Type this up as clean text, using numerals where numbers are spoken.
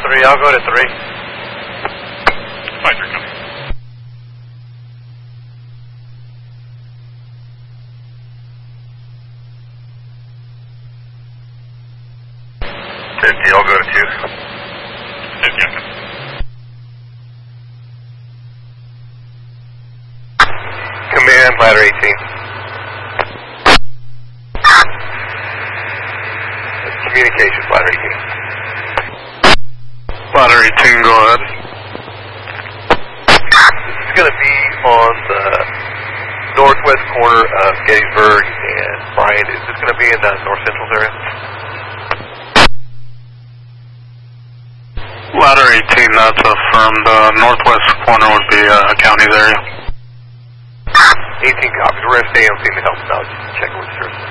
3, I'll go to 3. 5-3 coming. I'll go to 2. 50, okay. Command, ladder 18. Communications, ladder 18. Ladder 18, go ahead. This is going to be on the northwest corner of Gettysburg and Bryant. Is this going to be in the North Central area? Ladder 18, that's affirmed. Northwest corner would be county's area. 18 copies. We're going to stay on scene to help out. Just check with the